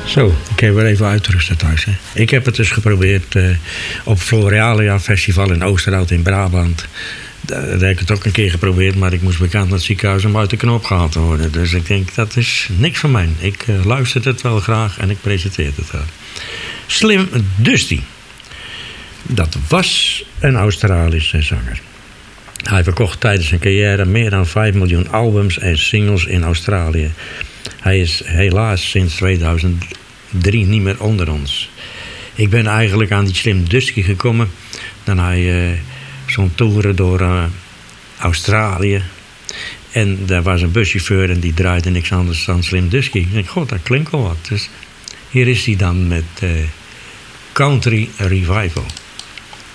Zo, ik heb weer even uitrusten thuis. Hè. Ik heb het dus geprobeerd op Floralia Festival in Oosterhout in Brabant. Daar heb ik het ook een keer geprobeerd, maar ik moest bekend naar het ziekenhuis om uit de knoop gehaald te worden. Dus ik denk, dat is niks van mij. Ik luister het wel graag en ik presenteer het graag. Slim Dusty. Dat was een Australische zanger. Hij verkocht tijdens zijn carrière meer dan 5 miljoen albums en singles in Australië. Hij is helaas sinds 2003 niet meer onder ons. Ik ben eigenlijk aan die Slim Dusty gekomen. Dan hij zo'n toeren door Australië. En daar was een buschauffeur en die draaide niks anders dan Slim Dusty. Ik denk, god, dat klinkt wel wat. Dus hier is hij dan met Country Revival.